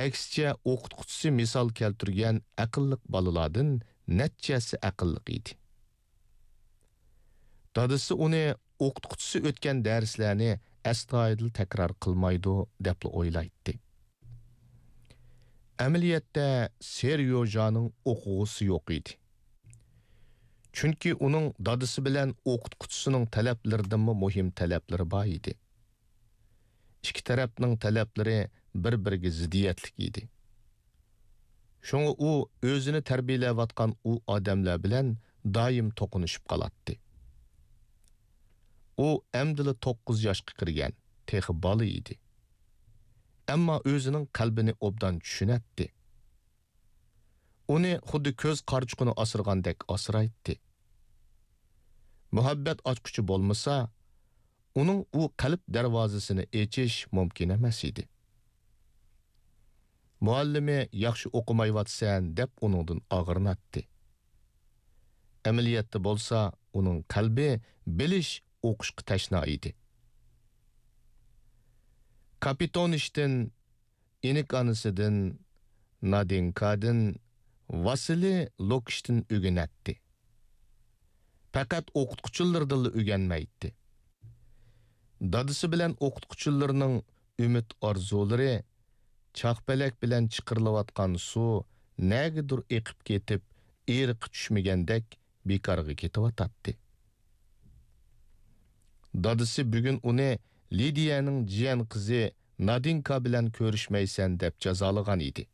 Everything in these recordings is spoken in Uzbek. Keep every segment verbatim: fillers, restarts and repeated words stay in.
Әксіче оқытқучысы misal keltirgan aqlliq balalardan netchasi aqlliq edi. Dadisi uni o'qituvchisi o'tgan darslarni astoydil takror qilmaydi deb o'ylaydi. Amaliyotda Seryojaning o'quvchisi yo'q edi. Chunki uning dadisi bilan o'qituvchisining talablaridan muhim talablari bor edi. İki tarafning talablari bir-biriga ziddiyatlik edi. Shunga u o'zini tarbiyalayotgan u odamlar bilan doim to'qinishib qolardi. U amdili to'qqiz yoshga kirgan, texi bola edi. Ammo o'zining qalbini obdan tushunatdi. Uni xuddi ko'z qarchuqini asirgandek asiraydi. Muhabbat ochquchi bo'lmasa, uning u qalb darvozasini echish mumkin emas edi. Muallimi yaxshi o'qimayotsan deb uningdan og'irnatdi. Amaliyotda bo'lsa, uning qalbi bilish, o'qishga tashna edi. Kapitonishdan, enik anisidan, Nadinkadan, Vasili Lokishdan o'rganatdi. Faqat o'qituvchilardan o'rganmaydi. Dadisi bilan o'qituvchilarning umid orzulari chaqpalak bilan chiqirilayotgan suv nagidir eqib ketib, eriqi tushmagandek bekorga ketayotdi. Dadisi bugun uni Lidiyaning jiyan qizi Nadinka bilan ko'rishmaysan deb jazolagan edi.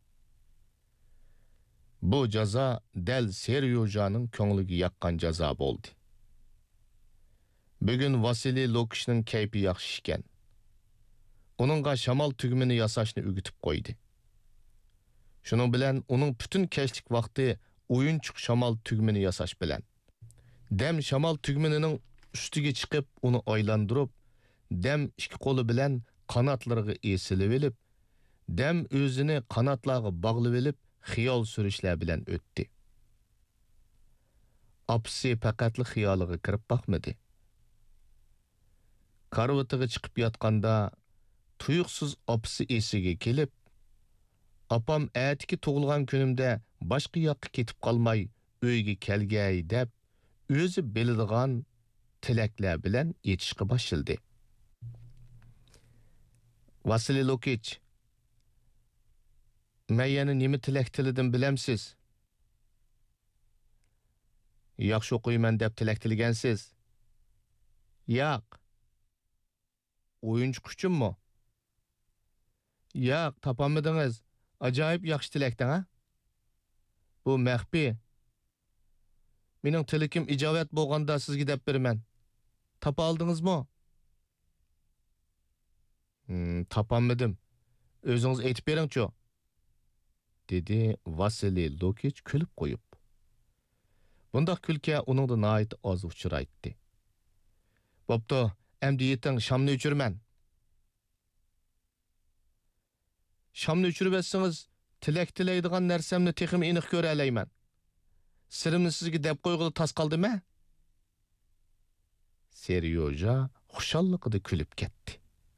Bu jazo dal Seryojaning ko'ngliga yoqqan jazo bo'ldi. Bugun Vasili Lokishning kayfi yaxshi ekan. Uningga shamol tugmini yasashni o'rgatib qo'ydi. Shuning bilan uning butun kechlik vaqti o'yinchiq shamol tugmini yasash bilan. Dam shamol tugminining ustiga chiqib, uni aylantirib, dam ikki qo'li bilan qanotlariga esilib olib, dam o'zini qanotlarga bog'lab olib, xiyol surishlar bilan o'tdi. Apsi faqatli xiyoliga kirib boqmadi. Karvatiga chiqib yotganda tuyuqsiz apsi esiga kelib, "Apam atiki tug'ilgan kunimda boshqa yoqqa ketib qolmay, uyga kelgay" deb o'zi biladigan tilaklar bilan yetishga boshladi. Vasili Lokich, "Men yana nima tilak tilidim bilamsiz? Yaxshi o'qiyman deb tilak tilgansiz?" "Yo'q." "O'yinchi uchunmi?" "Yo'q, topolmadingiz. Ajoyib yaxshi tilakdan, ha? Bu maxfiy. Mening tilakim ijobat bo'lganda sizga deb beraman. Topa oldingizmi?" Hmm, "Topolmadim. O'zingiz aytib bering-chi", dedi Vasili Lokich kulib qo'yib. Bundaq kulka uningda nihoyat oz uchraydi. "Bo'pti, endi yeting, shamni o'chirman." "Shamni o'chirib etsangiz, tilak tilaydigan narsamni texim aniq ko'ra olayman. Sirimni sizga deb qo'yg'ili tas qoldimi?" Seryoja xushalliqida kulib ketdi.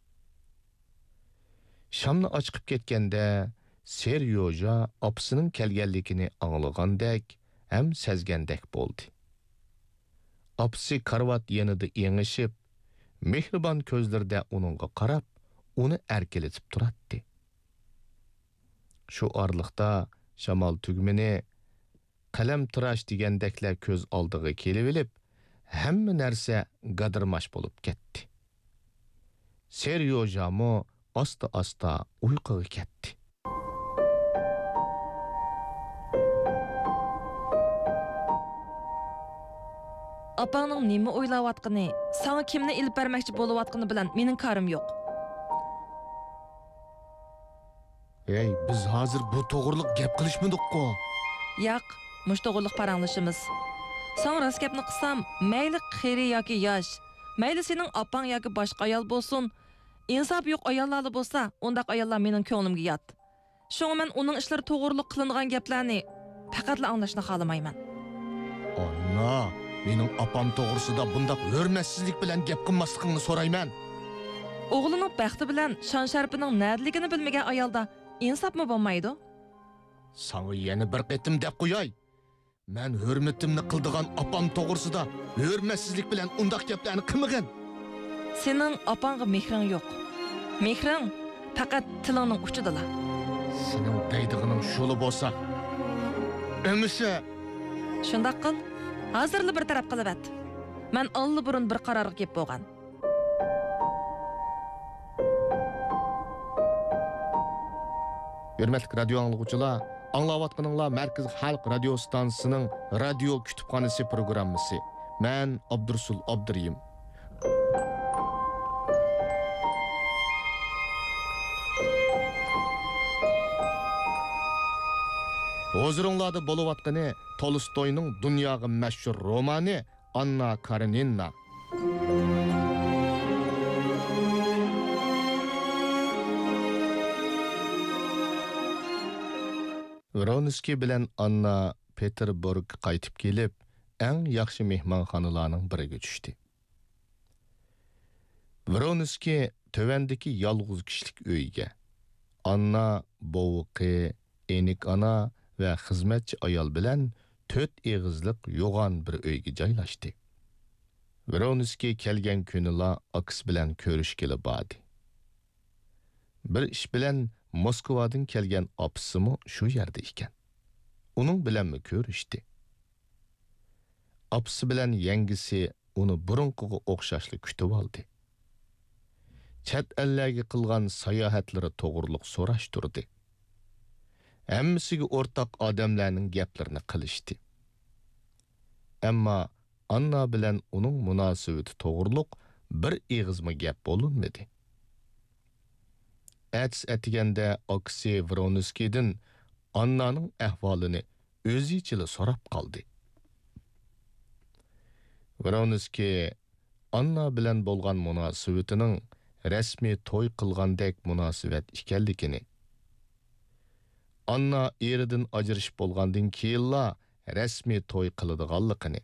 Shamni ochib ketganda Seryoja opasining kelganligini anglagandek ham sezgandek bo'ldi. Opasi karvat yanida yengishib, mehribon ko'zlarda uningga qarab, uni erkalatib turardi. Shu orliqda shamol tugmini qalam tirash degandeklar ko'z oldiga kelib olib, hamma narsa gadirmash bo'lib ketdi. Seryojamo asta-asta uyquga ketdi. Apangning nima o'ylayotgani, sana kimni ilib bermoqchi bo'layotgani bilan mening karim yo'q. Ey, biz hozir bu to'g'riliq gap qilishmadik-ku. Yo'q, mush to'g'riliq paranglashimiz. Sen rost gapni qilsam, mayli xiri yoki yosh, mayli sening opang yoki boshqa ayol bo'lsin, insof yo'q ayollar bo'lsa, undaq ayollar mening ko'nglimga yot. Shunga men uning ishlari to'g'riliq qilingan gaplarni faqatla anglashni xohlamayman. Anna, mening opam to'g'risida bundaq hurmatsizlik bilan gap qilmasligingni so'rayman. O'g'lining baxti bilan shon sharpining nadligini bilmagan ayolda insopmi bo'lmaydi? Sana yana bir qitim deb qo'yay. Men hurmatimni qildigan opam to'g'risida hurmatsizlik bilan undaq gaplarni qilmagan. Sening opangga mehring yo'q. Mehring faqat tilingning uchidala. Sening deydigining shuli bo'lsa, ömüse Shundaq qil. Hozirli bir taraf qilib at. Men alli burun bir qarorga kelib bo'lgan. Hürmetlik radyo anlıqçılar, anlavatqınınla Merkez Halk Radyo Stansının Radyo Kütüphanesi programısı. Ben Abdursul Abduriyim. Hozurunlarda boluvatqını Tolstoy'nun dünyaga meşhur romanı Anna Karenina. Vronskiy bilan Anna Peterburg qaytib kelib, eng yaxshi mehmonxonalarning biriga tushdi. Vronskiy tövendeki yalğız kişilik uyga Anna, bovuqi, enik ana ve xizmetçi ayol bilan to'rt egizlik yo'g'on bir uyga joylashdi. Vronskiy kelgan kunila aks bilan ko'rishgili bordi. Bir ish bilan Moskvadan kelgan opsimi shu yerda ekan. Uning bilanmi ko'rishdi. Opsi bilan yangisi uni burunqiga o'xshashli kutib oldi. Chet ellarga qilgan sayohatlari to'g'riliq so'rashtirdi. Hammasiga o'rtaq odamlarning gaplarini qilishdi. Ammo Anna bilan uning munosabati to'g'riliq bir egizma gap bo'linmadi. Ats atiganda Oksey Vronskiydan Annaning ahvolini o'zichili so'rab qoldi. Vronskiy Anna bilan bo'lgan munosabatining rasmiy to'y qilgandek munosabat ekanligini, Anna eridan ajrashib bo'lgandan keyinla rasmiy to'y qiladiganligini,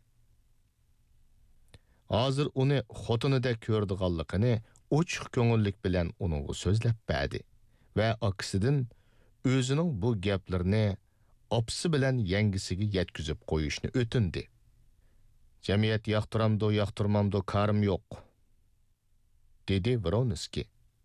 hozir uni xotinidek ko'rdiganligini ochiq ko'ngillik bilan uningga so'zlab berdi va aksidan o'zining bu gaplarini opsi bilan yangisiga yetkazib qo'yishni o'tindi. Jamiyat yoqtiramdo, yoqtirmamdo karim yo'q, dedi Vronskiy.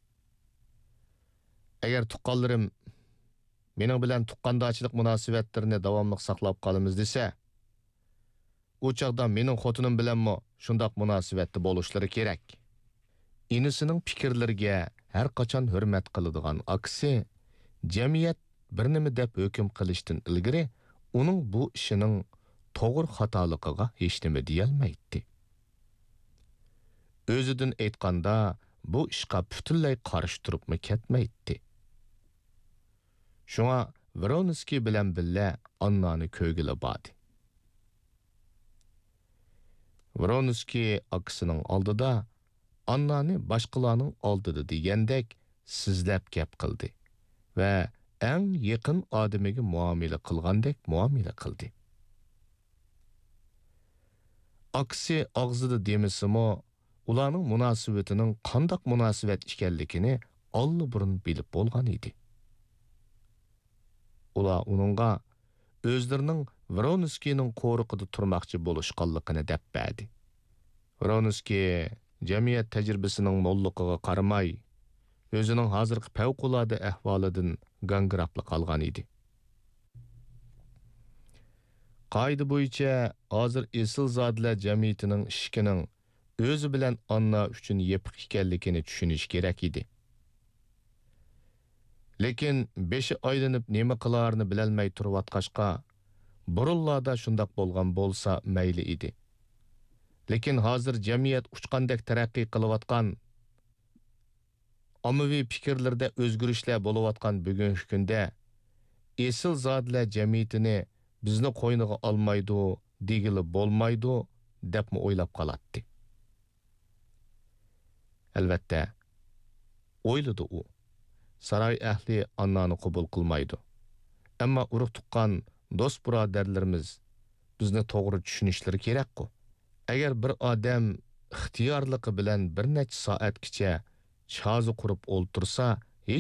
Agar tuqqanlarim mening bilan tuqqandochilik munosabatlarini davomli saqlab qolamiz desa, u chaqda mening xotinim bilanmi shundoq munosabatda bo'lishlari kerak. Inisining fikrlariga har qachon hurmat qiladigan aksi, jamiyat bir nima deb hukm qilishdan ilgari uning bu ishining to'g'ri xatoligiga hech nima deyolmaydi. O'zidan aytganda bu ishga butunlay qarshi turibmi ketmaydi. Shunga Vronskiy bilan billa Annani ko'gili bordi. Vronskiy aksining oldida Annani boshqalarning oldida degandek sizlab gap qildi va eng yaqin odamiga muomala qilgandek muomala qildi. Aksi og'zida demisimi, ularning munosabatining qandoq munosabat ekanligini allburun bilib bo'lgan edi. Ular uningga o'zlarining Vronskiyning qo'riqida turmoqchi bo'lishganligini deb berdi. Vronskiy jamiyat tajribasining mo'lliqiga qaramay, o'zining hozirgi favqulodda ahvolidan gangrapli qolgan edi. Qoida bo'yicha hozir esil zodlar jamiyatining ishkining o'zi bilan Anna uchun yepiq ekanligini tushunish kerak edi. Lekin beshi aylanib nima qilarini bilolmay turayotqachqa, burunlarda shundoq bo'lgan bo'lsa mayli edi. Lekin hozir jamiyat uchqandek taraqqiy qilayotgan, ommaviy fikrlarda o'zgarishlar bo'layotgan bugungi kunda esil zodlar jamiyatini bizni qo'yniga olmaydi, degili bo'lmaydi debmi o'ylab qolatdi. Albatta, o'yladi u. Saroy ahli Annani qabul qilmaydi. Ammo urug' tuqqan do'st birodarlarimiz bizni to'g'ri tushunishlari kerak-ku. Agar bir odam ixtiyorligi bilan bir necha soatgacha chozi qurib o'ltirsa,